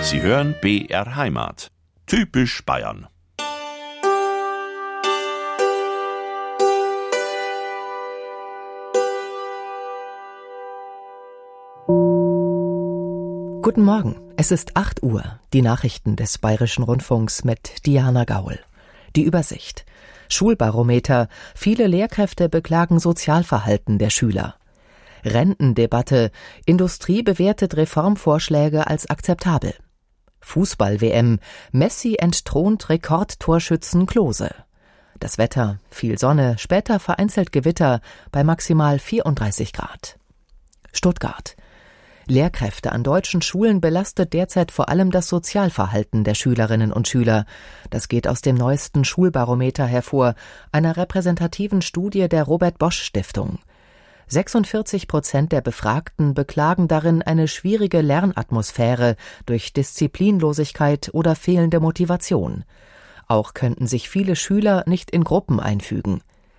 Sie hören BR Heimat. Typisch Bayern. Guten Morgen, es ist 8 Uhr. Die Nachrichten des Bayerischen Rundfunks mit Diana Gaul. Die Übersicht. Schulbarometer. Viele Lehrkräfte beklagen Sozialverhalten der Schüler. Rentendebatte. Industrie bewertet Reformvorschläge als akzeptabel. Fußball-WM. Messi entthront Rekordtorschützen Klose. Das Wetter. Viel Sonne, später vereinzelt Gewitter bei maximal 34 Grad. Stuttgart. Lehrkräfte an deutschen Schulen belastet derzeit vor allem das Sozialverhalten der Schülerinnen und Schüler. Das geht aus dem neuesten Schulbarometer hervor, einer repräsentativen Studie der Robert-Bosch-Stiftung. 46% der Befragten beklagen darin eine schwierige Lernatmosphäre durch Disziplinlosigkeit oder fehlende Motivation. Auch könnten sich viele Schüler nicht in Gruppen einfügen.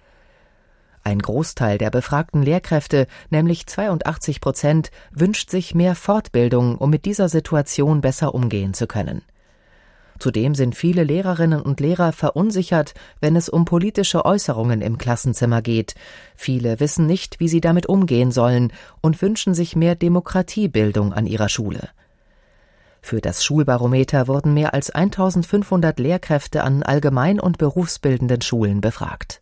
Ein Großteil der befragten Lehrkräfte, nämlich 82%, wünscht sich mehr Fortbildung, um mit dieser Situation besser umgehen zu können. Zudem sind viele Lehrerinnen und Lehrer verunsichert, wenn es um politische Äußerungen im Klassenzimmer geht. Viele wissen nicht, wie sie damit umgehen sollen und wünschen sich mehr Demokratiebildung an ihrer Schule. Für das Schulbarometer wurden mehr als 1500 Lehrkräfte an allgemein- und berufsbildenden Schulen befragt.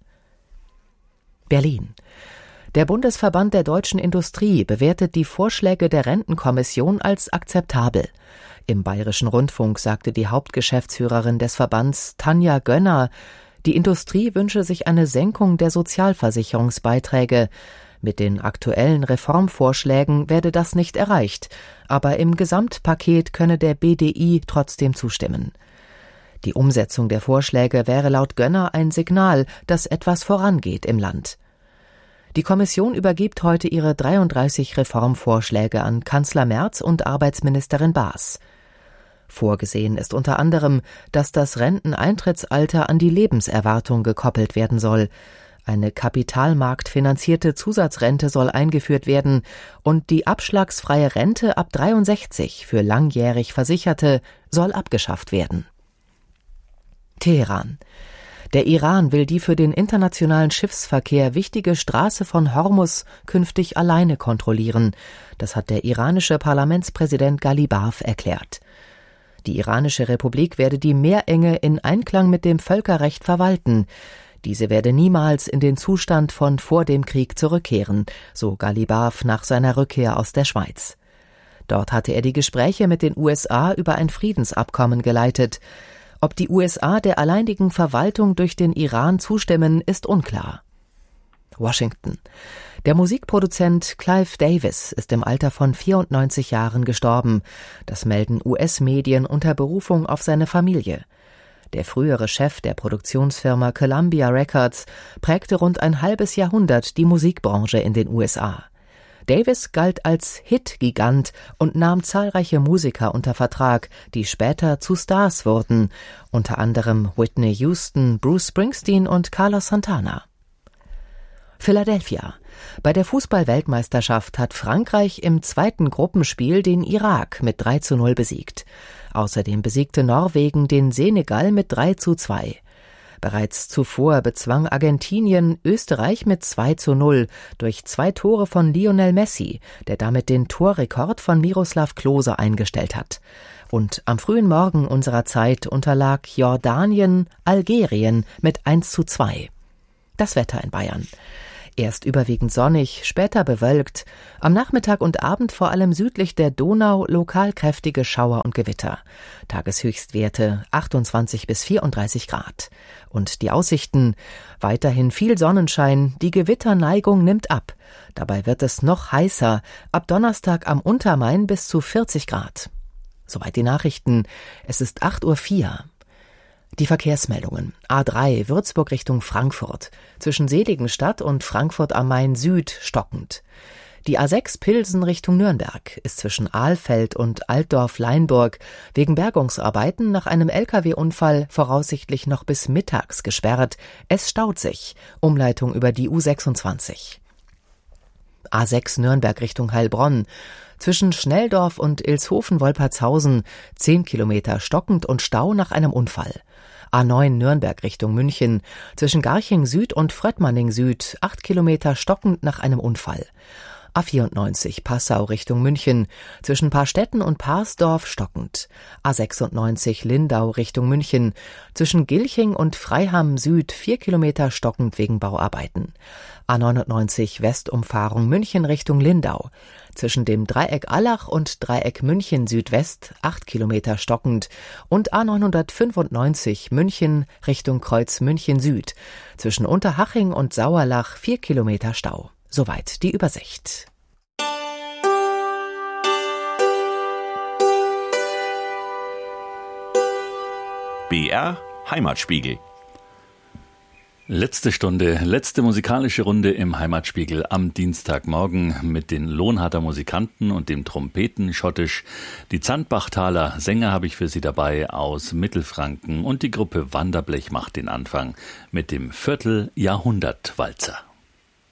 Berlin. Der Bundesverband der deutschen Industrie bewertet die Vorschläge der Rentenkommission als akzeptabel. Im Bayerischen Rundfunk sagte die Hauptgeschäftsführerin des Verbands, Tanja Gönner, die Industrie wünsche sich eine Senkung der Sozialversicherungsbeiträge. Mit den aktuellen Reformvorschlägen werde das nicht erreicht, aber im Gesamtpaket könne der BDI trotzdem zustimmen. Die Umsetzung der Vorschläge wäre laut Gönner ein Signal, dass etwas vorangeht im Land. Die Kommission übergibt heute ihre 33 Reformvorschläge an Kanzler Merz und Arbeitsministerin Baas. Vorgesehen ist unter anderem, dass das Renteneintrittsalter an die Lebenserwartung gekoppelt werden soll. Eine kapitalmarktfinanzierte Zusatzrente soll eingeführt werden und die abschlagsfreie Rente ab 63 für langjährig Versicherte soll abgeschafft werden. Teheran. Der Iran will die für den internationalen Schiffsverkehr wichtige Straße von Hormuz künftig alleine kontrollieren. Das hat der iranische Parlamentspräsident Ghalibaf erklärt. Die iranische Republik werde die Meerenge in Einklang mit dem Völkerrecht verwalten. Diese werde niemals in den Zustand von vor dem Krieg zurückkehren, so Ghalibaf nach seiner Rückkehr aus der Schweiz. Dort hatte er die Gespräche mit den USA über ein Friedensabkommen geleitet. Ob die USA der alleinigen Verwaltung durch den Iran zustimmen, ist unklar. Washington. Der Musikproduzent Clive Davis ist im Alter von 94 Jahren gestorben. Das melden US-Medien unter Berufung auf seine Familie. Der frühere Chef der Produktionsfirma Columbia Records prägte rund ein halbes Jahrhundert die Musikbranche in den USA. Davis galt als Hit-Gigant und nahm zahlreiche Musiker unter Vertrag, die später zu Stars wurden, unter anderem Whitney Houston, Bruce Springsteen und Carlos Santana. Philadelphia. Bei der Fußball-Weltmeisterschaft hat Frankreich im zweiten Gruppenspiel den Irak mit 3:0 besiegt. Außerdem besiegte Norwegen den Senegal mit 3:2. Bereits zuvor bezwang Argentinien Österreich mit 2:0 durch 2 Tore von Lionel Messi, der damit den Torrekord von Miroslav Klose eingestellt hat. Und am frühen Morgen unserer Zeit unterlag Jordanien Algerien mit 1:2. Das Wetter in Bayern. Erst überwiegend sonnig, später bewölkt, am Nachmittag und Abend vor allem südlich der Donau lokal kräftige Schauer und Gewitter. Tageshöchstwerte 28 bis 34 Grad. Und die Aussichten? Weiterhin viel Sonnenschein, die Gewitterneigung nimmt ab. Dabei wird es noch heißer, ab Donnerstag am Untermain bis zu 40 Grad. Soweit die Nachrichten. Es ist 8:04 Uhr. Die Verkehrsmeldungen. A3 Würzburg Richtung Frankfurt. Zwischen Seligenstadt und Frankfurt am Main Süd stockend. Die A6 Pilsen Richtung Nürnberg ist zwischen Ahlfeld und Altdorf-Leinburg wegen Bergungsarbeiten nach einem Lkw-Unfall voraussichtlich noch bis mittags gesperrt. Es staut sich. Umleitung über die U26. A6 Nürnberg Richtung Heilbronn. Zwischen Schnelldorf und Ilshofen-Wolpertshausen 10 Kilometer stockend und Stau nach einem Unfall. A9 Nürnberg Richtung München, zwischen Garching Süd und Fröttmanning Süd 8 Kilometer stockend nach einem Unfall. A94 Passau Richtung München, zwischen Paarstetten und Parsdorf stockend. A96 Lindau Richtung München, zwischen Gilching und Freiham Süd 4 Kilometer stockend wegen Bauarbeiten. A99 Westumfahrung München Richtung Lindau, zwischen dem Dreieck Allach und Dreieck München Südwest 8 Kilometer stockend und A995 München Richtung Kreuz München Süd, zwischen Unterhaching und Sauerlach 4 Kilometer Stau. Soweit die Übersicht. BR Heimatspiegel. Letzte Stunde, letzte musikalische Runde im Heimatspiegel am Dienstagmorgen mit den Lohnharter Musikanten und dem Trompeten-Schottisch. Die Zandbachtaler Sänger habe ich für Sie dabei aus Mittelfranken und die Gruppe Wanderblech macht den Anfang mit dem Vierteljahrhundert-Walzer.